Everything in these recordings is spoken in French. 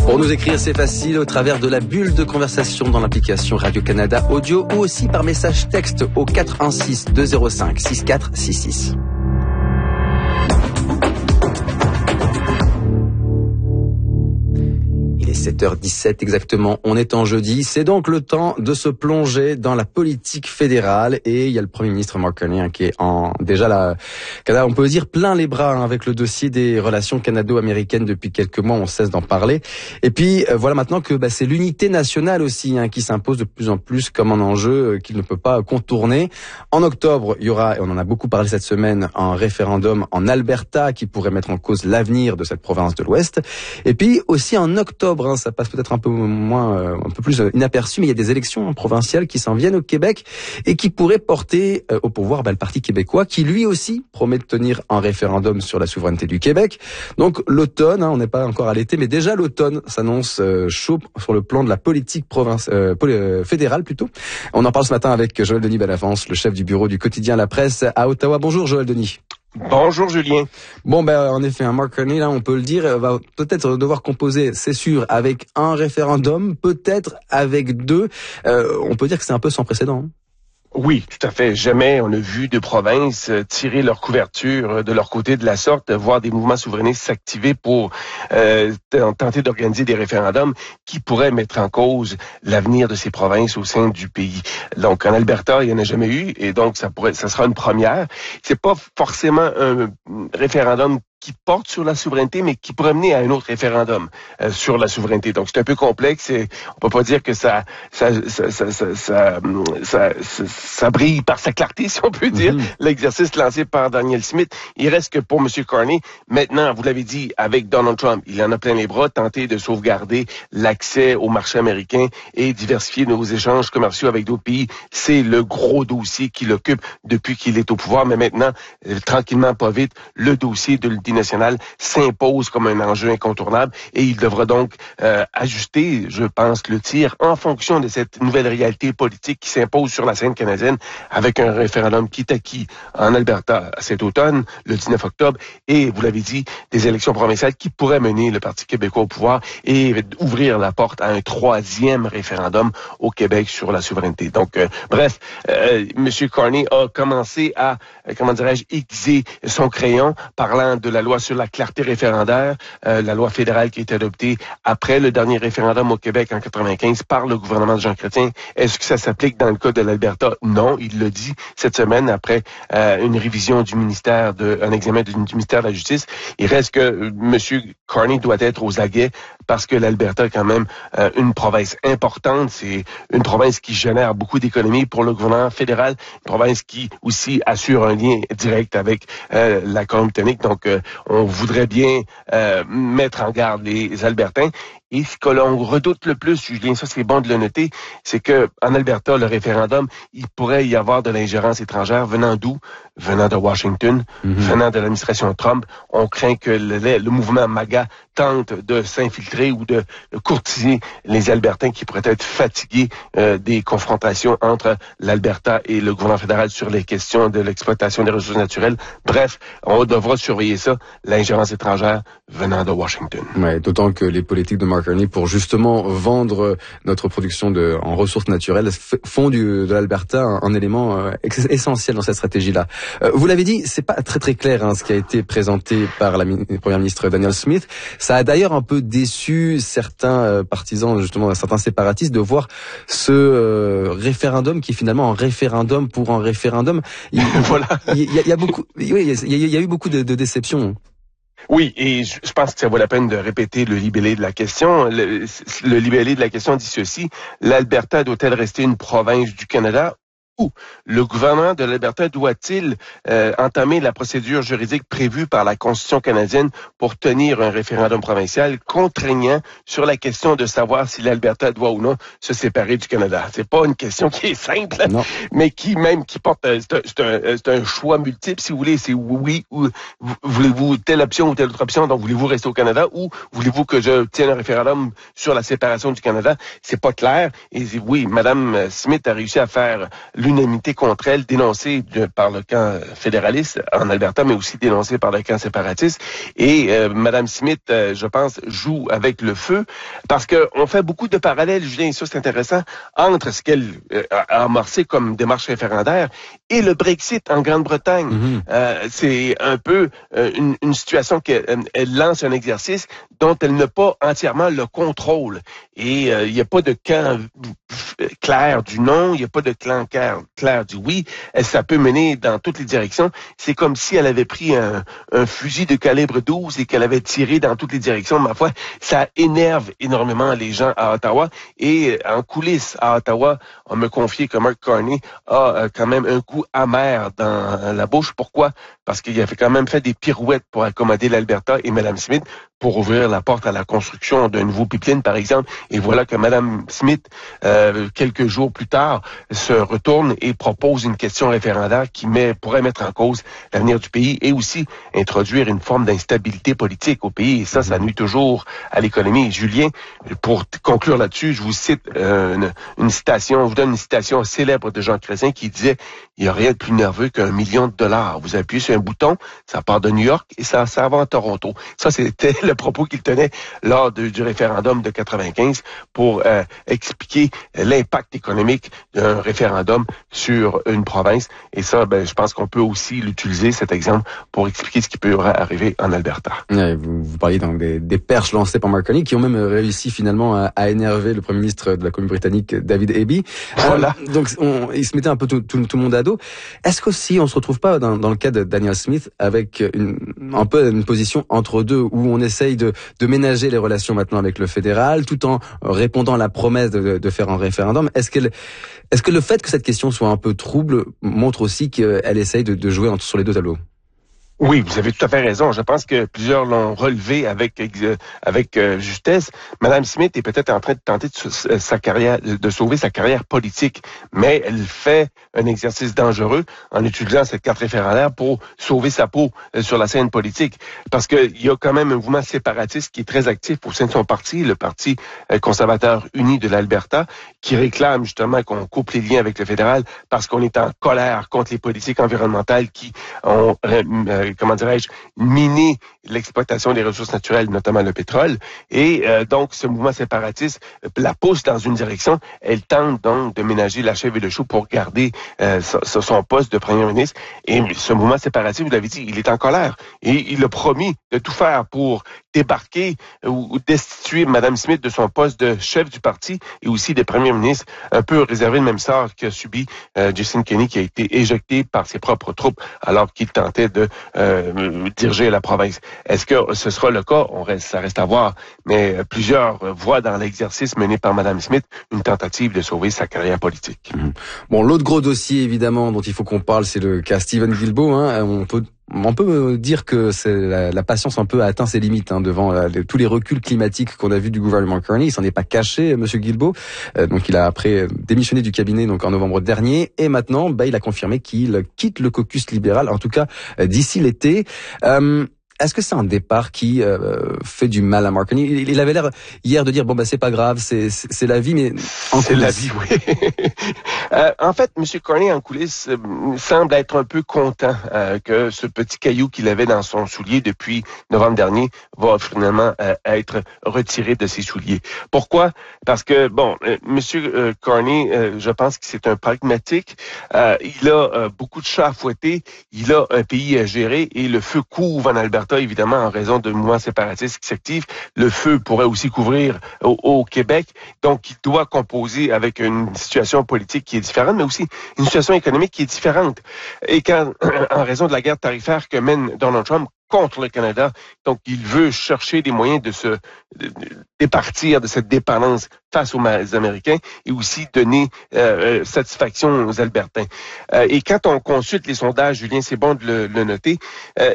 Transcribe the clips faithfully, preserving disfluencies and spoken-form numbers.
Pour nous écrire, c'est facile au travers de la bulle de conversation dans l'application Radio-Canada Audio ou aussi par message texte au quatre un six deux zéro cinq six quatre six six. sept heures dix-sept exactement, on est en jeudi. C'est donc le temps de se plonger dans la politique fédérale et il y a le Premier ministre Mark Carney hein, qui est en déjà là, on peut dire plein les bras hein, avec le dossier des relations canado-américaines depuis quelques mois, on cesse d'en parler. Et puis euh, voilà maintenant que bah, c'est l'unité nationale aussi hein, qui s'impose de plus en plus comme un enjeu euh, qu'il ne peut pas contourner. En octobre, il y aura, et on en a beaucoup parlé cette semaine, un référendum en Alberta qui pourrait mettre en cause l'avenir de cette province de l'Ouest. Et puis aussi en octobre, hein, ça passe peut-être un peu moins, euh, un peu plus euh, inaperçu, mais il y a des élections hein, provinciales qui s'en viennent au Québec et qui pourraient porter euh, au pouvoir bah, le Parti québécois, qui lui aussi promet de tenir un référendum sur la souveraineté du Québec. Donc l'automne, hein, on n'est pas encore à l'été, mais déjà l'automne s'annonce euh, chaud sur le plan de la politique province, euh, euh, fédérale plutôt. On en parle ce matin avec Joël Denis Bellavance, le chef du bureau du quotidien La Presse à Ottawa. Bonjour Joël Denis. Bonjour Julien. Bon ben en effet, un Mark Carney là, on peut le dire, va peut-être devoir composer, c'est sûr, avec un référendum, peut-être avec deux. Euh, on peut dire que c'est un peu sans précédent. Hein. Oui, tout à fait. Jamais on a vu de provinces tirer leur couverture de leur côté de la sorte, voir des mouvements souverainistes s'activer pour euh, tenter d'organiser des référendums qui pourraient mettre en cause l'avenir de ces provinces au sein du pays. Donc en Alberta, il n'y en a jamais eu et donc ça pourrait, ça sera une première. C'est pas forcément un référendum qui porte sur la souveraineté, mais qui pourrait mener à un autre référendum euh, sur la souveraineté. Donc, c'est un peu complexe et on peut pas dire que ça ça ça ça ça, ça, ça, ça, ça brille par sa clarté, si on peut dire, mm-hmm. l'exercice lancé par Daniel Smith. Il reste que pour M. Carney, maintenant, vous l'avez dit, avec Donald Trump, il en a plein les bras, tenter de sauvegarder l'accès au marché américain et diversifier nos échanges commerciaux avec d'autres pays. C'est le gros dossier qui l'occupe depuis qu'il est au pouvoir. Mais maintenant, euh, tranquillement, pas vite, le dossier de l'unité nationale s'impose comme un enjeu incontournable et il devra donc euh, ajuster, je pense, le tir en fonction de cette nouvelle réalité politique qui s'impose sur la scène canadienne avec un référendum qui est acquis en Alberta cet automne, le dix-neuf octobre, et, vous l'avez dit, des élections provinciales qui pourraient mener le Parti québécois au pouvoir et ouvrir la porte à un troisième référendum au Québec sur la souveraineté. Donc, euh, bref, euh, M. Carney a commencé à, euh, comment dirais-je, aiguiser son crayon parlant de la loi sur la clarté référendaire, euh, la loi fédérale qui a été adoptée après le dernier référendum au Québec en quatre-vingt-quinze par le gouvernement de Jean Chrétien. Est-ce que ça s'applique dans le cas de l'Alberta? Non, il l'a dit cette semaine après euh, une révision du ministère, de, un examen du, du ministère de la Justice. Il reste que euh, M. Carney doit être aux aguets parce que l'Alberta est quand même euh, une province importante. C'est une province qui génère beaucoup d'économies pour le gouvernement fédéral, une province qui aussi assure un lien direct avec euh, la Colombie-Britannique. Donc, euh, on voudrait bien euh, mettre en garde les Albertains. Et ce que l'on redoute le plus, Julien, ça c'est bon de le noter, c'est que en Alberta, le référendum, il pourrait y avoir de l'ingérence étrangère venant d'où? Venant de Washington, mm-hmm. venant de l'administration Trump. On craint que le, le mouvement MAGA tente de s'infiltrer ou de, de courtiser les Albertains qui pourraient être fatigués euh, des confrontations entre l'Alberta et le gouvernement fédéral sur les questions de l'exploitation des ressources naturelles. Bref, on devra surveiller ça, l'ingérence étrangère venant de Washington. Ouais, d'autant que les politiques de Mark Carney, pour justement vendre notre production de, en ressources naturelles, font du, de l'Alberta un, un élément euh, essentiel dans cette stratégie-là. Euh, vous l'avez dit, c'est pas très très clair hein, ce qui a été présenté par la première ministre Danielle Smith. Ça a d'ailleurs un peu déçu certains euh, partisans, justement certains séparatistes, de voir ce euh, référendum qui est finalement un référendum pour un référendum. Il, voilà. Il y, a, il y a beaucoup, oui, il y a, il y a eu beaucoup de, de déceptions. Oui, et je pense que ça vaut la peine de répéter le libellé de la question. Le, le libellé de la question dit ceci: l'Alberta doit-elle rester une province du Canada? Ou le gouvernement de l'Alberta doit-il euh, entamer la procédure juridique prévue par la Constitution canadienne pour tenir un référendum provincial contraignant sur la question de savoir si l'Alberta doit ou non se séparer du Canada? C'est pas une question qui est simple, non. mais qui même qui porte c'est un, c'est un, c'est un choix multiple, si vous voulez. C'est oui ou voulez-vous telle option ou telle autre option, donc voulez-vous rester au Canada ou voulez-vous que je tienne un référendum sur la séparation du Canada? C'est pas clair. Et oui, Mme Smith a réussi à faire l'unanimité contre elle, dénoncée de, par le camp fédéraliste en Alberta, mais aussi dénoncée par le camp séparatiste. Et euh, Mme Smith, euh, je pense, joue avec le feu, parce que on fait beaucoup de parallèles, Julien, et ça c'est intéressant, entre ce qu'elle euh, a amorcé comme démarche référendaire et le Brexit en Grande-Bretagne. Mm-hmm. Euh, c'est un peu euh, une, une situation qu'elle elle lance un exercice dont elle n'a pas entièrement le contrôle. Et il euh, n'y a pas de camp clair du non, il n'y a pas de camp clair, clair du oui. Elle, ça peut mener dans toutes les directions. C'est comme si elle avait pris un, un fusil de calibre douze et qu'elle avait tiré dans toutes les directions. Ma foi, ça énerve énormément les gens à Ottawa. Et en coulisses à Ottawa, on me confiait que Mark Carney a quand même un goût amer dans la bouche. Pourquoi? Parce qu'il avait quand même fait des pirouettes pour accommoder l'Alberta et Mme Smith pour ouvrir la porte à la construction d'un nouveau pipeline, par exemple. Et voilà que Mme Smith, euh, quelques jours plus tard, se retourne et propose une question référendaire qui met, pourrait mettre en cause l'avenir du pays et aussi introduire une forme d'instabilité politique au pays. Et ça, ça nuit toujours à l'économie. Julien, pour conclure là-dessus, je vous cite euh, une, une citation, je vous donne une citation célèbre de Jean Chrétien qui disait « Il n'y a rien de plus nerveux qu'un million de dollars. Vous appuyez sur un bouton, ça part de New York et ça, ça va à Toronto. » Ça, c'était le propos qu'il tenait lors de, du référendum de quatre-vingt-quinze pour euh, expliquer l'impact économique d'un référendum sur une province. Et ça, ben, je pense qu'on peut aussi l'utiliser, cet exemple, pour expliquer ce qui peut arriver en Alberta. Ouais, vous, vous parliez donc des, des perches lancées par Mark Carney qui ont même réussi finalement à, à énerver le Premier ministre de la Colombie-Britannique, David Eby. Voilà. Euh, donc, on, il se mettait un peu tout, tout, tout le monde à dos. Est-ce qu'aussi on se retrouve pas dans, dans le cas de Danielle Smith avec une, un peu une position entre deux où on essaye de, de ménager les relations maintenant avec le fédéral tout en répondant à la promesse de, de faire un référendum? Est-ce qu'elle, est-ce que le fait que cette question soit un peu trouble montre aussi qu'elle essaye de, de jouer entre, sur les deux tableaux? Oui, vous avez tout à fait raison. Je pense que plusieurs l'ont relevé avec avec euh, justesse. Madame Smith est peut-être en train de tenter de, sa carrière, de sauver sa carrière politique, mais elle fait un exercice dangereux en utilisant cette carte référendaire pour sauver sa peau sur la scène politique. Parce que il y a quand même un mouvement séparatiste qui est très actif au sein de son parti, le Parti conservateur uni de l'Alberta, qui réclame justement qu'on coupe les liens avec le fédéral parce qu'on est en colère contre les politiques environnementales qui ont euh, comment dirais-je, miner l'exploitation des ressources naturelles, notamment le pétrole. Et euh, donc, ce mouvement séparatiste la pousse dans une direction. Elle tente donc de ménager la chèvre et le chou pour garder euh, son, son poste de premier ministre. Et ce mouvement séparatiste, vous l'avez dit, il est en colère. Et il a promis de tout faire pour débarquer ou destituer Mme Smith de son poste de chef du parti et aussi de premier ministre, un peu réservé le même sort qu'a subi euh, Jason Kenney, qui a été éjecté par ses propres troupes alors qu'il tentait de euh, diriger la province. Est-ce que ce sera le cas? On reste, ça reste à voir. Mais plusieurs voient dans l'exercice mené par Mme Smith une tentative de sauver sa carrière politique. Mmh. Bon, l'autre gros dossier, évidemment, dont il faut qu'on parle, c'est le cas Stephen Guilbeault. Hein. On peut On peut dire que c'est la, la patience un peu a atteint ses limites hein, devant la, les, tous les reculs climatiques qu'on a vus du gouvernement Carney. Il s'en est pas caché, Monsieur Guilbeault. Euh, donc il a après démissionné du cabinet donc en novembre dernier et maintenant, bah, il a confirmé qu'il quitte le caucus libéral, en tout cas euh, d'ici l'été. Euh, Est-ce que c'est un départ qui euh, fait du mal à Mark Carney? Il, il avait l'air hier de dire bon bah c'est pas grave, c'est c'est, c'est la vie, mais en c'est coulisses. La vie, oui. euh, en fait, M. Carney en coulisses euh, semble être un peu content euh, que ce petit caillou qu'il avait dans son soulier depuis novembre dernier va finalement euh, être retiré de ses souliers. Pourquoi? Parce que bon, euh, M. Euh, Carney, euh, je pense que c'est un pragmatique. Euh, il a euh, beaucoup de chats à fouetter. Il a un pays à gérer et le feu couvre en Alberta. Évidemment, en raison de mouvements séparatistes qui s'activent, le feu pourrait aussi couvrir au, au Québec. Donc, il doit composer avec une situation politique qui est différente, mais aussi une situation économique qui est différente. Et quand, en raison de la guerre tarifaire que mène Donald Trump contre le Canada, donc il veut chercher des moyens de se de, de départir de cette dépendance face aux Américains et aussi donner euh, satisfaction aux Albertains. Euh, et quand on consulte les sondages, Julien, c'est bon de le, le noter, euh,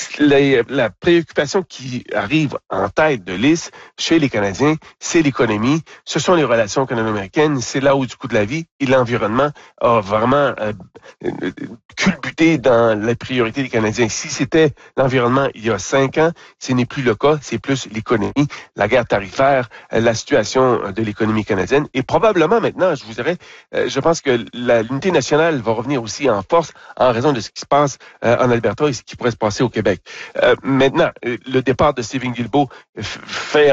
la, la préoccupation qui arrive en tête de liste chez les Canadiens, c'est l'économie, ce sont les relations canado-américaines, c'est là où du coût de la vie et l'environnement a vraiment euh, culbuté dans la priorité des Canadiens. Si c'était l'environnement l'environnement il y a cinq ans. Ce n'est plus le cas. C'est plus l'économie, la guerre tarifaire, la situation de l'économie canadienne. Et probablement maintenant, je vous dirais, je pense que la, l'unité nationale va revenir aussi en force en raison de ce qui se passe en Alberta et ce qui pourrait se passer au Québec. Euh, maintenant, le départ de Stephen Guilbeault fait